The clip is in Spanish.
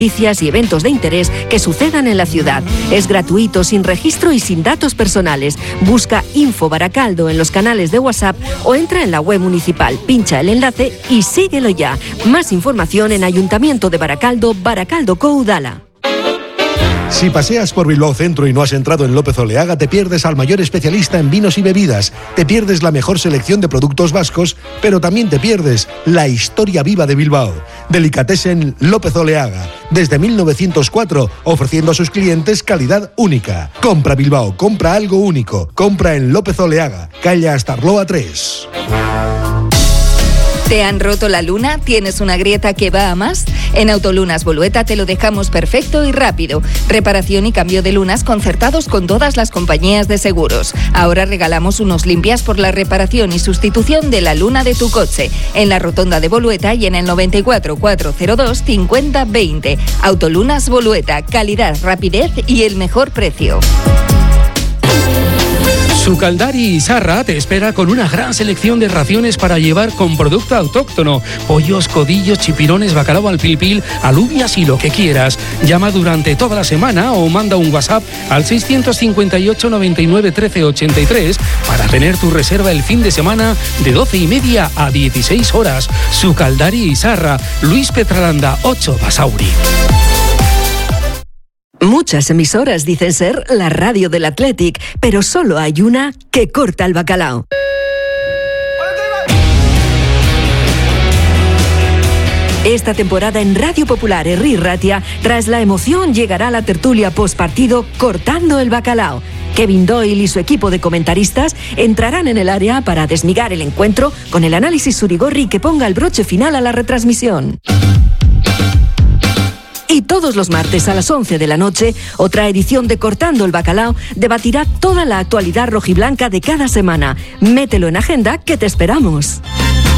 noticias y eventos de interés que sucedan en la ciudad. Es gratuito, sin registro y sin datos personales. Busca Info Baracaldo en los canales de WhatsApp o entra en la web municipal, pincha el enlace y síguelo ya. Más información en Ayuntamiento de Baracaldo, Baracaldo Coudala. Si paseas por Bilbao Centro y no has entrado en López Oleaga, te pierdes al mayor especialista en vinos y bebidas, te pierdes la mejor selección de productos vascos, pero también te pierdes la historia viva de Bilbao. Delicatessen López Oleaga, desde 1904, ofreciendo a sus clientes calidad única. Compra Bilbao, compra algo único, compra en López Oleaga, calle Astarloa 3. ¿Te han roto la luna? ¿Tienes una grieta que va a más? En Autolunas Bolueta te lo dejamos perfecto y rápido. Reparación y cambio de lunas concertados con todas las compañías de seguros. Ahora regalamos unos limpias por la reparación y sustitución de la luna de tu coche. En la rotonda de Bolueta y en el 94 402 50 20. Autolunas Bolueta, calidad, rapidez y el mejor precio. Sucaldari Izarra te espera con una gran selección de raciones para llevar con producto autóctono. Pollos, codillos, chipirones, bacalao al pil, alubias y lo que quieras. Llama durante toda la semana o manda un WhatsApp al 658 99 13 83 para tener tu reserva el fin de semana de 12:30 a 16 horas. Sucaldari Izarra, Luis Petralanda 8 Basauri. Muchas emisoras dicen ser la radio del Athletic, pero solo hay una que corta el bacalao. Esta temporada en Radio Popular Herri Ratia, tras la emoción, llegará la tertulia postpartido Cortando el Bacalao. Kevin Doyle y su equipo de comentaristas entrarán en el área para desmigar el encuentro con el análisis surigorri que ponga el broche final a la retransmisión. Y todos los martes a las 11 de la noche, otra edición de Cortando el Bacalao debatirá toda la actualidad rojiblanca de cada semana. Mételo en agenda que te esperamos.